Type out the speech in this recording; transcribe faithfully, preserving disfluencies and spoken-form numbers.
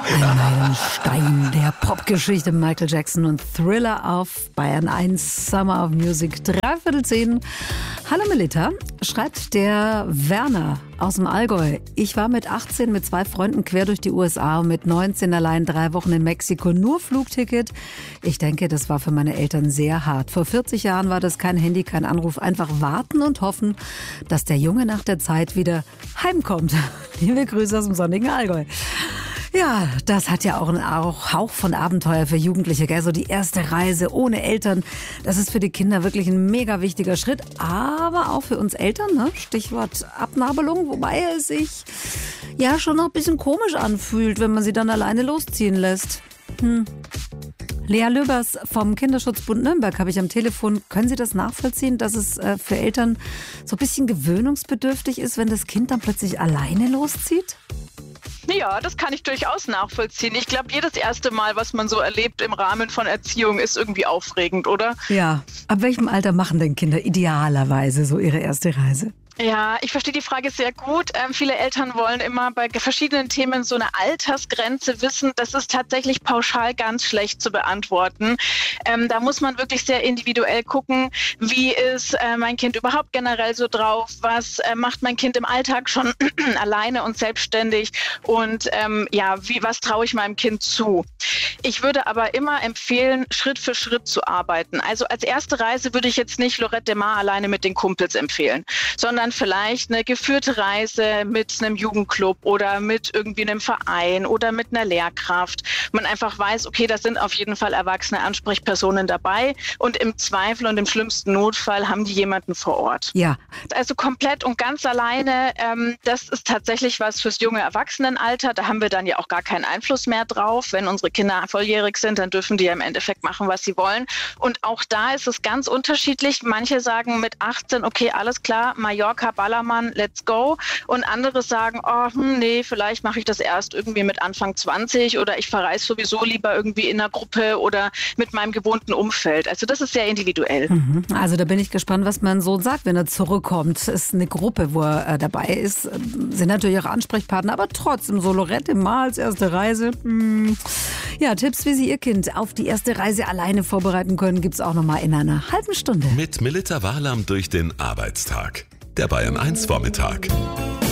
Ein Meilenstein der Popgeschichte Michael Jackson und Thriller auf Bayern eins, Summer of Music, dreiviertel zehn. Hallo Melita, schreibt der Werner aus dem Allgäu. Ich war mit achtzehn mit zwei Freunden quer durch die U S A und mit neunzehn allein drei Wochen in Mexiko, nur Flugticket. Ich denke, das war für meine Eltern sehr hart. Vor vierzig Jahren war das kein Handy, kein Anruf, einfach warten und hoffen, dass der Junge nach der Zeit wieder heimkommt. Liebe Grüße aus dem sonnigen Allgäu. Ja, das hat ja auch einen Hauch von Abenteuer für Jugendliche, gell? So die erste Reise ohne Eltern, das ist für die Kinder wirklich ein mega wichtiger Schritt, aber auch für uns Eltern, ne? Stichwort Abnabelung, wobei es sich ja schon noch ein bisschen komisch anfühlt, wenn man sie dann alleine losziehen lässt. Hm. Lea Löbers vom Kinderschutzbund Nürnberg habe ich am Telefon. Können Sie das nachvollziehen, dass es äh, für Eltern so ein bisschen gewöhnungsbedürftig ist, wenn das Kind dann plötzlich alleine loszieht? Ja, das kann ich durchaus nachvollziehen. Ich glaube, jedes erste Mal, was man so erlebt im Rahmen von Erziehung, ist irgendwie aufregend, oder? Ja. Ab welchem Alter machen denn Kinder idealerweise so ihre erste Reise? Ja, ich verstehe die Frage sehr gut. Ähm, viele Eltern wollen immer bei verschiedenen Themen so eine Altersgrenze wissen. Das ist tatsächlich pauschal ganz schlecht zu beantworten. Ähm, da muss man wirklich sehr individuell gucken, wie ist äh, mein Kind überhaupt generell so drauf, was äh, macht mein Kind im Alltag schon alleine und selbstständig und ähm, ja, wie was traue ich meinem Kind zu. Ich würde aber immer empfehlen, Schritt für Schritt zu arbeiten. Also als erste Reise würde ich jetzt nicht Lorette de Mar alleine mit den Kumpels empfehlen, sondern vielleicht eine geführte Reise mit einem Jugendclub oder mit irgendwie einem Verein oder mit einer Lehrkraft. Man einfach weiß, okay, da sind auf jeden Fall erwachsene Ansprechpersonen dabei und im Zweifel und im schlimmsten Notfall haben die jemanden vor Ort. Ja. Also komplett und ganz alleine, ähm, das ist tatsächlich was fürs junge Erwachsenenalter. Da haben wir dann ja auch gar keinen Einfluss mehr drauf. Wenn unsere Kinder volljährig sind, dann dürfen die ja im Endeffekt machen, was sie wollen. Und auch da ist es ganz unterschiedlich. Manche sagen mit achtzehn, okay, alles klar, Mallorca, Ballermann, let's go. Und andere sagen, oh, hm, nee, vielleicht mache ich das erst irgendwie mit Anfang zwanzig oder ich verreise sowieso lieber irgendwie in einer Gruppe oder mit meinem gewohnten Umfeld. Also das ist sehr individuell. Mhm. Also da bin ich gespannt, was mein Sohn sagt, wenn er zurückkommt. Es ist eine Gruppe, wo er äh, dabei ist. Sind natürlich auch Ansprechpartner, aber trotzdem so Lorette de Mar als erste Reise. Hm. Ja, Tipps, wie Sie Ihr Kind auf die erste Reise alleine vorbereiten können, gibt es auch noch mal in einer halben Stunde. Mit Melita Wahlam durch den Arbeitstag. Der Bayern eins Vormittag.